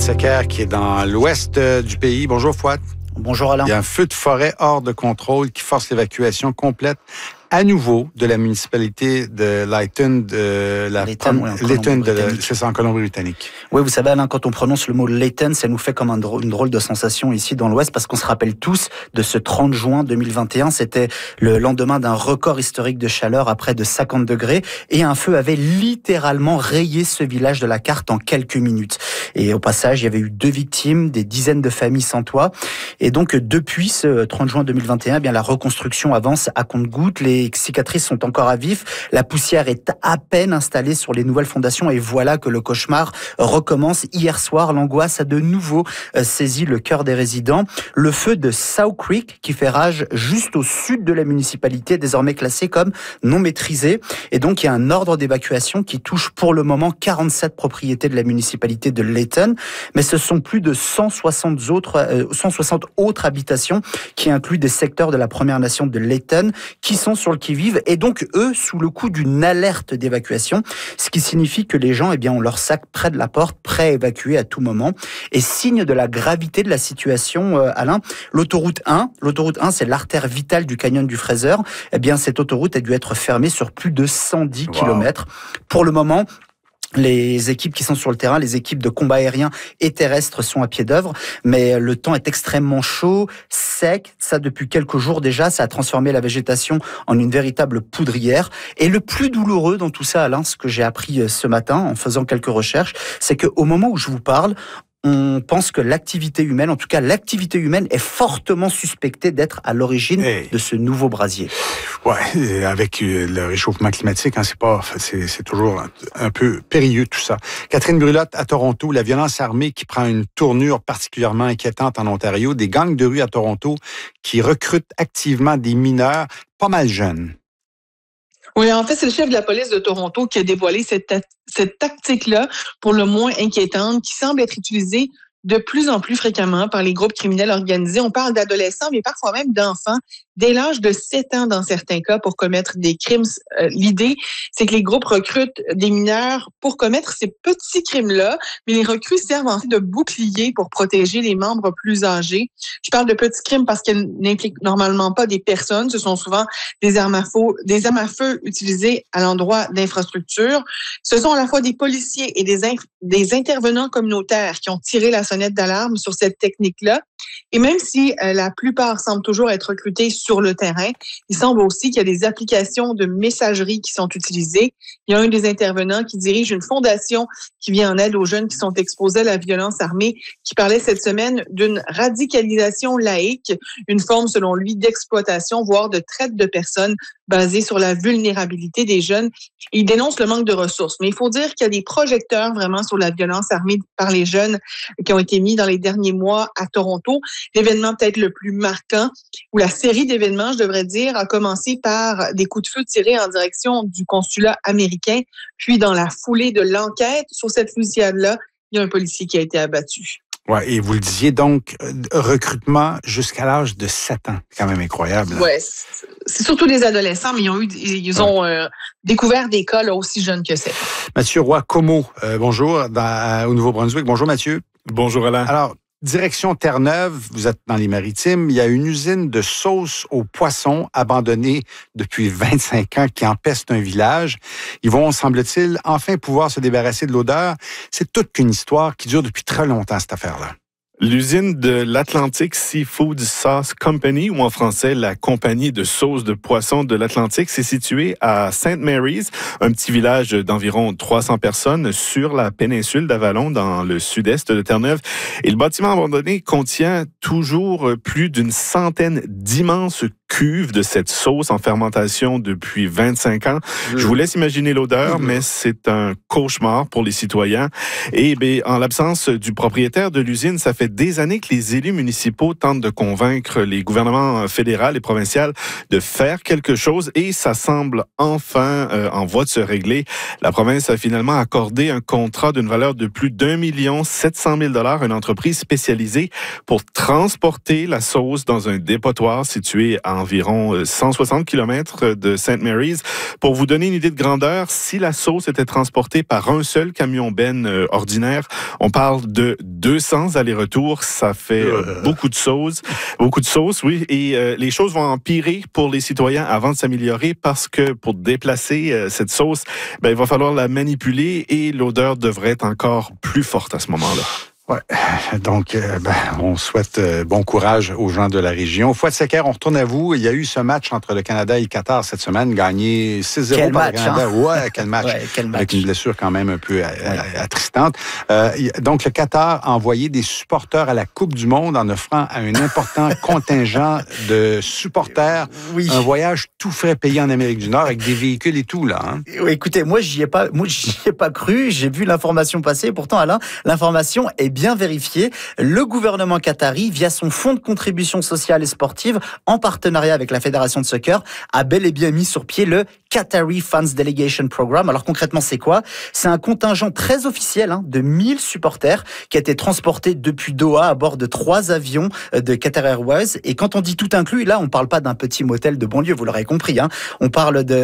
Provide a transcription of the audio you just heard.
Secker qui est dans l'ouest du pays. Bonjour Fouad. Bonjour Alain. Il y a un feu de forêt hors de contrôle qui force l'évacuation complète à nouveau de la municipalité de Lytton, c'est en Colombie-Britannique. Oui, vous savez Alain, quand on prononce le mot Lytton, ça nous fait comme une drôle de sensation ici dans l'Ouest, parce qu'on se rappelle tous de ce 30 juin 2021. C'était le lendemain d'un record historique de chaleur à près de 50 degrés, et un feu avait littéralement rayé ce village de la carte en quelques minutes. Et au passage, il y avait eu 2 victimes, des dizaines de familles sans toit. Et donc, depuis ce 30 juin 2021, eh bien, la reconstruction avance à compte-gouttes. Les cicatrices sont encore à vif. La poussière est à peine installée sur les nouvelles fondations. Et voilà que le cauchemar recommence. Hier soir, l'angoisse a de nouveau saisi le cœur des résidents. Le feu de Sow Creek, qui fait rage juste au sud de la municipalité, désormais classé comme non maîtrisé. Et donc, il y a un ordre d'évacuation qui touche pour le moment 47 propriétés de la municipalité de Lytton. Mais ce sont plus de 160 autres habitations qui incluent des secteurs de la Première Nation de Lytton qui sont sur le qui-vive et donc eux sous le coup d'une alerte d'évacuation, ce qui signifie que les gens ont leur sac près de la porte, prêts à évacuer à tout moment. Et signe de la gravité de la situation, Alain, l'autoroute 1, c'est l'artère vitale du canyon du Fraser. Cette autoroute a dû être fermée sur plus de 110 km. Pour le moment, les équipes qui sont sur le terrain, les équipes de combat aérien et terrestre sont à pied d'œuvre, mais le temps est extrêmement chaud, sec, ça depuis quelques jours déjà, ça a transformé la végétation en une véritable poudrière. Et le plus douloureux dans tout ça, Alain, ce que j'ai appris ce matin en faisant quelques recherches, c'est qu'au moment où je vous parle, on pense que l'activité humaine, en tout cas l'activité humaine, est fortement suspectée d'être à l'origine de ce nouveau brasier. Ouais, avec le réchauffement climatique, c'est toujours un peu périlleux tout ça. Catherine Brulotte, à Toronto, la violence armée qui prend une tournure particulièrement inquiétante en Ontario, des gangs de rue à Toronto qui recrutent activement des mineurs pas mal jeunes. Oui, en fait, c'est le chef de la police de Toronto qui a dévoilé cette tactique-là, pour le moins inquiétante, qui semble être utilisée de plus en plus fréquemment par les groupes criminels organisés. On parle d'adolescents, mais parfois même d'enfants, dès l'âge de 7 ans dans certains cas, pour commettre des crimes. L'idée, c'est que les groupes recrutent des mineurs pour commettre ces petits crimes-là, mais les recrues servent en fait de bouclier pour protéger les membres plus âgés. Je parle de petits crimes parce qu'ils n'impliquent normalement pas des personnes. Ce sont souvent des armes à feu utilisées à l'endroit d'infrastructures. Ce sont à la fois des policiers et des intervenants communautaires qui ont tiré la sonnette d'alarme sur cette technique-là. Et même si la plupart semblent toujours être recrutés sur le terrain, il semble aussi qu'il y a des applications de messagerie qui sont utilisées. Il y a un des intervenants qui dirige une fondation qui vient en aide aux jeunes qui sont exposés à la violence armée, qui parlait cette semaine d'une radicalisation laïque, une forme selon lui d'exploitation, voire de traite de personnes basée sur la vulnérabilité des jeunes. Il dénonce le manque de ressources. Mais il faut dire qu'il y a des projecteurs vraiment sur la violence armée par les jeunes qui ont été mis dans les derniers mois à Toronto. L'événement peut-être le plus marquant, ou la série d'événements, je devrais dire, a commencé par des coups de feu tirés en direction du consulat américain. Puis, dans la foulée de l'enquête sur cette fusillade-là, il y a un policier qui a été abattu. Ouais, et vous le disiez donc, recrutement jusqu'à l'âge de 7 ans. C'est quand même incroyable. Oui, c'est surtout des adolescents, mais ils ont découvert des cas là, aussi jeunes que c'est. Mathieu Roy-Comeau, bonjour, au Nouveau-Brunswick. Bonjour Mathieu. Bonjour Alain. Alors, direction Terre-Neuve, vous êtes dans les Maritimes, il y a une usine de sauce aux poissons abandonnée depuis 25 ans qui empeste un village. Ils vont, semble-t-il, enfin pouvoir se débarrasser de l'odeur. C'est toute qu'une histoire qui dure depuis très longtemps, cette affaire-là. L'usine de l'Atlantic Seafood Sauce Company, ou en français, la compagnie de sauce de poisson de l'Atlantique, c'est située à St. Mary's, un petit village d'environ 300 personnes sur la péninsule d'Avalon, dans le sud-est de Terre-Neuve. Et le bâtiment abandonné contient toujours plus d'une centaine d'immenses cuves de cette sauce en fermentation depuis 25 ans. Je vous laisse imaginer l'odeur, mais c'est un cauchemar pour les citoyens. Et en l'absence du propriétaire de l'usine, ça fait des années que les élus municipaux tentent de convaincre les gouvernements fédéral et provincial de faire quelque chose et ça semble enfin en voie de se régler. La province a finalement accordé un contrat d'une valeur de plus d'1 700 000 $ à une entreprise spécialisée pour transporter la sauce dans un dépotoir situé à environ 160 km de St. Mary's. Pour vous donner une idée de grandeur, si la sauce était transportée par un seul camion benne ordinaire, on parle de 200 allers-retours. Ça fait beaucoup de sauce, oui. Et les choses vont empirer pour les citoyens avant de s'améliorer parce que pour déplacer cette sauce, il va falloir la manipuler et l'odeur devrait être encore plus forte à ce moment-là. Ouais. Donc, on souhaite bon courage aux gens de la région. Fouad Secker, on retourne à vous. Il y a eu ce match entre le Canada et le Qatar cette semaine, gagné 6-0 par le Canada. Ouais, quel match. Avec une blessure quand même un peu attristante. Donc, le Qatar a envoyé des supporters à la Coupe du Monde en offrant à un important contingent de supporters un voyage tout frais payé en Amérique du Nord avec des véhicules et tout, là. Hein? Oui, écoutez, moi, j'y ai pas cru. J'ai vu l'information passer. Pourtant, Alain, l'information est bien vérifié. Le gouvernement qatari, via son fonds de contribution sociale et sportive, en partenariat avec la Fédération de soccer, a bel et bien mis sur pied le Qatari Funds Delegation Program. Alors concrètement, c'est quoi ? C'est un contingent très officiel de 1000 supporters qui a été transporté depuis Doha à bord de 3 avions de Qatar Airways. Et quand on dit tout inclus, là, on ne parle pas d'un petit motel de banlieue, vous l'aurez compris. On parle de